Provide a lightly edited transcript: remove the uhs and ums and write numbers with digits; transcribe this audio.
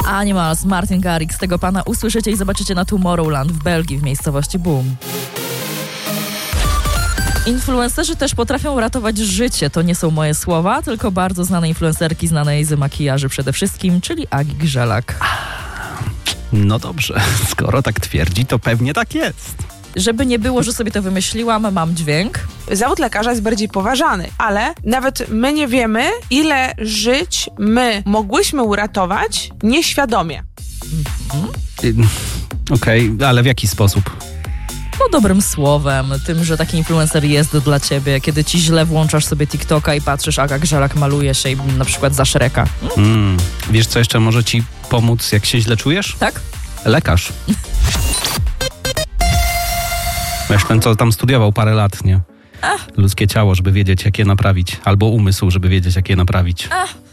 Animals, Martin Garrix. Tego pana usłyszycie i zobaczycie na Tomorrowland w Belgii, w miejscowości Boom. Influencerzy też potrafią ratować życie. To nie są moje słowa, tylko bardzo znane influencerki znanej z makijaży przede wszystkim, czyli Agi Grzelak. No dobrze, skoro tak twierdzi, to pewnie tak jest. Żeby nie było, że sobie to wymyśliłam, mam dźwięk. Zawód lekarza jest bardziej poważany, ale nawet my nie wiemy, ile żyć my mogłyśmy uratować nieświadomie. Okej, ale w jaki sposób? No dobrym słowem, tym, że taki influencer jest dla ciebie, kiedy ci źle włączasz sobie TikToka i patrzysz, Aga Grzelak maluje się i na przykład za Shreka. Wiesz, co jeszcze może ci pomóc, jak się źle czujesz? Tak? Lekarz. Wiesz, ten, co tam studiował parę lat, nie? Ludzkie ciało, żeby wiedzieć, jak je naprawić. Albo umysł, żeby wiedzieć, jak je naprawić.